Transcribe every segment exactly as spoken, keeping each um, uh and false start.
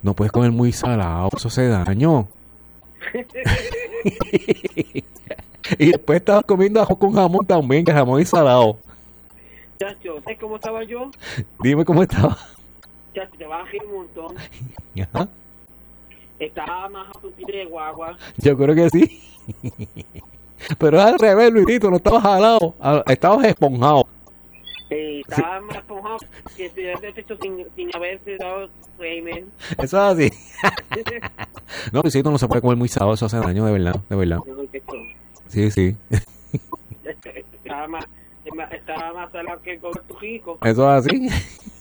No puedes comer muy salado, eso hace daño. Y después estabas comiendo ajo con jamón también, que jamón y salado. Chacho, ¿sabes cómo estaba yo? Dime cómo estaba. Chacho, te vas a reír un montón. Ajá. Estaba más a tu de guagua. Yo creo que sí. Pero al revés, Luisito, no estabas jalado, estabas esponjado. Eh, estaba sí. Más esponjado que si habías hecho sin, sin haberte dado régimen. Eso es así. No, Luisito, no se puede comer muy salado, eso hace daño, de verdad, de verdad. Sí, sí. Estaba más, estaba más salado que el Puerto Rico. Eso es así.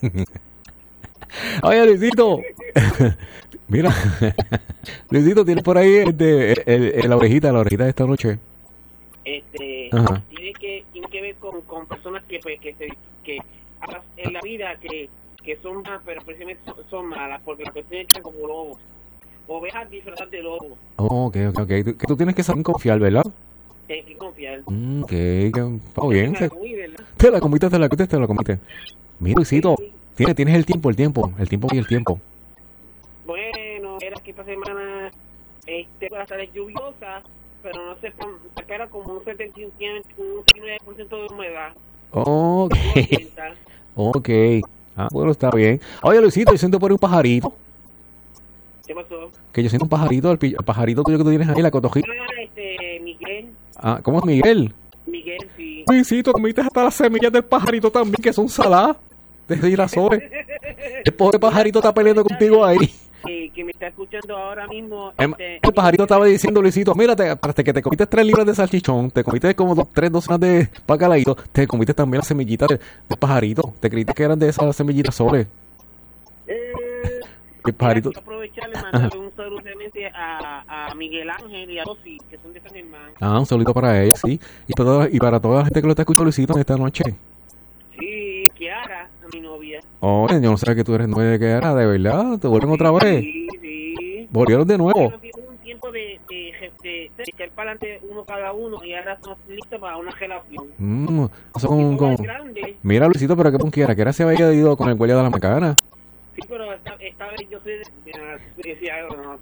Oye, Luisito. Mira, Luisito, ¿tienes por ahí este, el, el, la orejita, la orejita de esta noche? Este, Ajá. tiene que tiene que ver con, con personas que pues, que se que en la vida que, que son más, pero precisamente son, son malas, porque la cuestión es que como lobos, ovejas disfrazadas de lobos. Oh, ok, ok, ok. Tú, que tú tienes que saber confiar, ¿verdad? Tienes que confiar. Mm, ok, está bien. Te la comí, ¿verdad? Te la comiste, te la comiste, te la comiste. Mira, Luisito, sí. tienes, tienes el tiempo, el tiempo, el tiempo y el tiempo. Bueno, era que esta semana este, va a estar lluviosa, pero no se espera como un setenta y nueve por ciento de humedad. Ok. Ok. Ah, bueno, está bien. Oye, Luisito, yo siento por ahí un pajarito. ¿Qué pasó? Que yo siento un pajarito, el, el pajarito tuyo que tú tienes ahí, la cotojita. Ah, este, Miguel. Ah, ¿cómo es Miguel? Miguel, sí. Luisito, comiste hasta las semillas del pajarito también, que son saladas. De girasoles. El pobre pajarito está peleando contigo ahí. Que, que me está escuchando ahora mismo. El, este, el pajarito estaba diciendo, Luisito, mírate, hasta que te comiste tres libras de salchichón, te comiste como dos, tres docenas de bacalaíto, te comiste también las semillitas del de pajarito. Te creíste que eran de esas semillitas soles. Eh, el pajarito. Quiero aprovechar y mandarle un saludo a, a Miguel Ángel y a Sofi, que son de San Germán. Ah, un saludito para ellos, sí. Y para, y para toda la gente que lo está escuchando, Luisito, en esta noche. Sí, Kiara, a mi novia. Oh, yo no sabía que tú eres novia de Kiara, de verdad. ¿Te vuelven otra vez? Sí, sí. ¿Volvieron de nuevo? Un tiempo de, de, de, de echar para adelante uno cada uno y ahora estamos listos para una relación. Mm, eso con, con... Mira, Luisito, pero que con Kiara, Kiara se había ido con el huella de la macana. Sí, pero esta, esta vez yo soy de... Decía, no,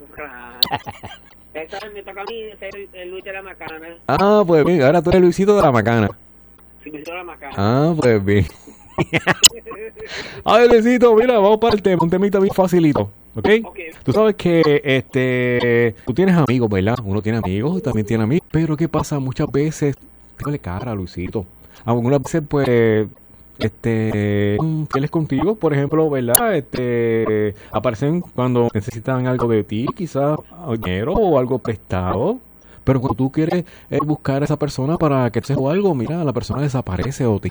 esta vez me toca a mí ser el, el Luis de la Macana. Ah, pues bien, ahora tú eres Luisito de la Macana. Sí, Luisito de la Macana. Ah, pues bien. A ver, Luisito, mira, vamos para el tema, un temita bien facilito, ¿ok? Okay. Tú sabes que este, tú tienes amigos, ¿verdad? Uno tiene amigos, también tiene amigos, pero ¿qué pasa? Muchas veces, déjale cara, Luisito. Algunas veces, pues, este, son fieles contigo, por ejemplo, ¿verdad? Este, aparecen cuando necesitan algo de ti, quizás dinero o algo prestado. Pero cuando tú quieres eh, buscar a esa persona para que te haga algo, mira, la persona desaparece o te...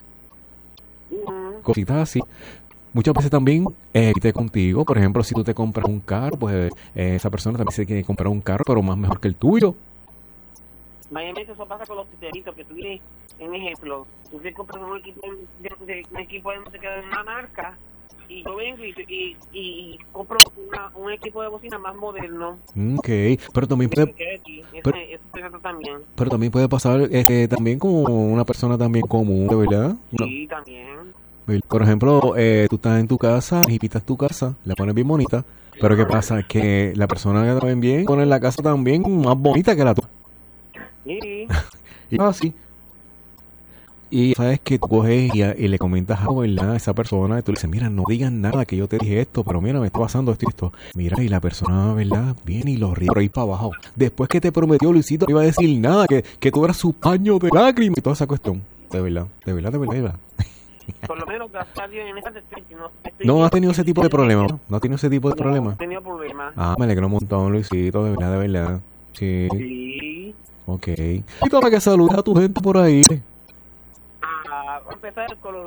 cositas así. Muchas veces también eh, te contigo, por ejemplo, si tú te compras un carro, pues eh, esa persona también se quiere comprar un carro, pero más mejor que el tuyo. Mayormente eso pasa con los titeritos, que tú tienes, en ejemplo, tú te compras un equipo de, de, un equipo de música de una marca, y yo vengo y, y, y, y compro una, un equipo de bocina más moderno. Ok, pero también puede, pero, ese, ese también. pero también puede pasar este, también como una persona también común, ¿de verdad? Sí, no. También. Por ejemplo, eh, tú estás en tu casa, invitas tu casa, la pones bien bonita, pero ¿qué pasa? Que la persona que también bien pone la casa también más bonita que la tuya. Sí. Y así. Y sabes que tú coges y, y le comentas algo, ¿verdad? A esa persona, y tú le dices, mira, no digas nada que yo te dije esto, pero mira, me está pasando esto y esto. Mira, y la persona, ¿verdad? Viene y lo ríe por ahí para abajo. Después que te prometió, Luisito, no iba a decir nada, que, que tú eras su paño de lágrimas y toda esa cuestión. De verdad, de verdad, de verdad, de verdad. Por lo menos, gracias a Dios, en esta estoy, no, estoy no has tenido ese tipo de problema, ¿no? No has tenido ese tipo de no, problema. No he tenido problemas. Ah, me alegro un montón, Luisito, de verdad, de verdad. Sí. Sí. Ok. Y toma que saludes a tu gente por ahí. Ah, a empezar con los